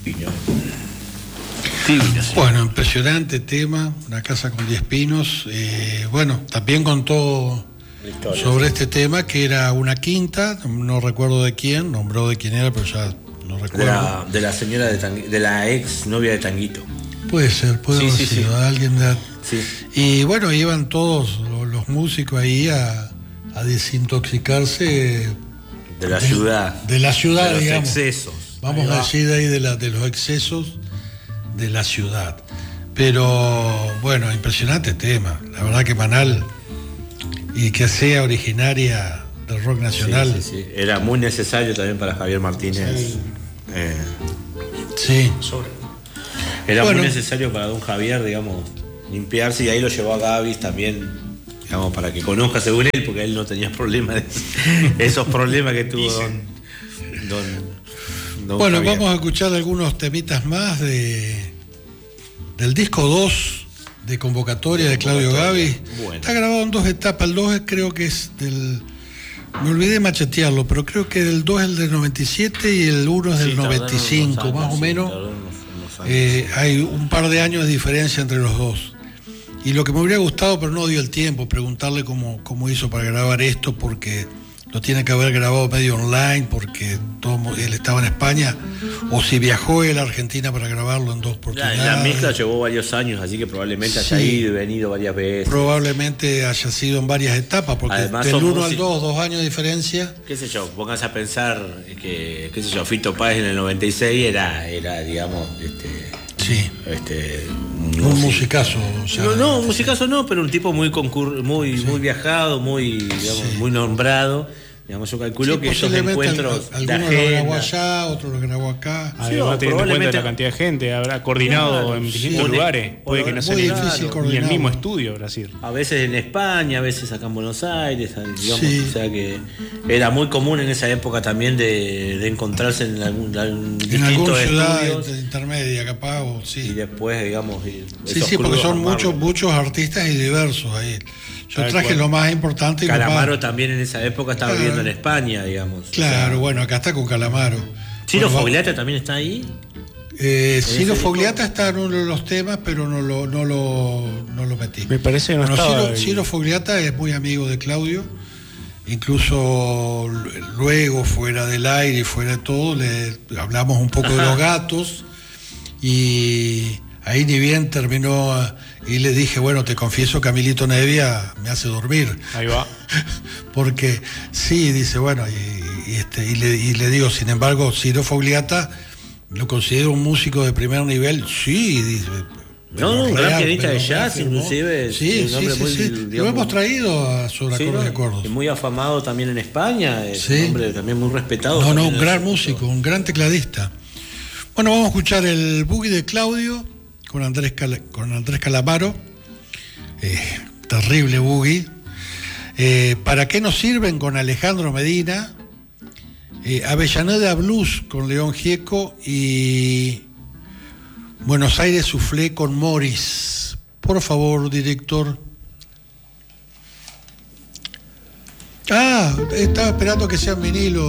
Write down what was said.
Bueno, impresionante tema, Una casa con 10 pinos. Bueno, también contó sobre este tema que era una quinta, no recuerdo de quién, nombró de quién era, pero ya no recuerdo. De la señora de la ex novia de Tanguito. Puede haber sido alguien de... Sí. Y bueno, iban todos los músicos ahí a desintoxicarse de la ciudad. De la ciudad, de los digamos. Excesos. Vamos a decir de ahí de los excesos de la ciudad. Pero bueno, impresionante tema. La verdad que Manal, y que sea originaria del rock nacional. Sí. Era muy necesario también para Javier Martínez. Sí. Era muy necesario para don Javier, digamos, limpiarse, y ahí lo llevó a Gavis también, digamos, para que conozca según él, porque él no tenía problemas, esos problemas que tuvo don bueno, Javier. Vamos a escuchar algunos temitas más del disco 2 de Convocatoria de Claudio Gavis. Bueno. Está grabado en 2 etapas. El 2 creo que es del... Me olvidé de machetearlo, pero creo que el 2 es el del 97 y el 1 es del 95, años, más o menos. Hay un par de años de diferencia entre los dos. Y lo que me hubiera gustado, pero no dio el tiempo, preguntarle cómo hizo para grabar esto, porque lo tiene que haber grabado medio online, porque él estaba en España, o si viajó él a Argentina para grabarlo en 2 oportunidades. La mezcla llevó varios años, así que probablemente haya ido y venido varias veces. Probablemente haya sido en varias etapas, porque además, del 1 al 2 años de diferencia. Qué sé yo, pongas a pensar que, qué sé yo, Fito Páez en el 96 era digamos, un musicazo. O sea, no, un musicazo no, pero un tipo muy viajado, muy nombrado. Digamos, yo calculo que esos encuentros. Algunos lo grabó allá, otros lo grabó acá. Además, teniendo en cuenta la cantidad de gente, habrá coordinado en distintos lugares. Puede que no sea ni el mismo estudio, Brasil. A veces en España, a veces acá en Buenos Aires, digamos. O sea que era muy común en esa época también de encontrarse en distintos estudios. Intermedia, capaz, y después, digamos. Porque son muchos artistas y diversos ahí. Yo traje lo más importante. Calamaro también en esa época estaba viviendo en España, digamos. Claro, bueno, acá está con Calamaro. ¿Ciro Fogliata también está ahí? Ciro Fogliata está en uno de los temas, pero no lo metí. Me parece que no estaba. Ciro Fogliata es muy amigo de Claudio. Incluso luego, fuera del aire y fuera de todo, le hablamos un poco de los Gatos. Y ahí ni bien terminó... Y le dije, bueno, te confieso que Camilito Nevia me hace dormir. Ahí va. Porque sí, dice, bueno, y le digo, sin embargo, Ciro Fogliata lo considero un músico de primer nivel. Sí, dice. Un gran pianista de jazz, inclusive. Sí. Lo hemos traído sobre acordes y acordes. Muy afamado también en España, es un hombre también muy respetado. Un gran músico, un gran tecladista. Bueno, vamos a escuchar el boogie de Claudio con Andrés Calamaro, terrible boogie. ¿Para qué nos sirven? Con Alejandro Medina, Avellaneda Blues con León Gieco y Buenos Aires Soufflé con Morris. Por favor, director. Estaba esperando que sea en vinilo.